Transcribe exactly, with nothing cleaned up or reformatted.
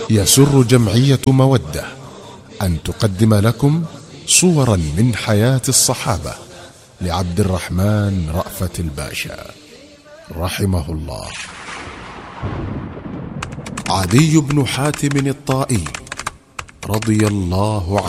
يسر جمعية مودة أن تقدم لكم صورا من حياة الصحابة لعبد الرحمن رأفت الباشا رحمه الله. عدي بن حاتم الطائي رضي الله عنه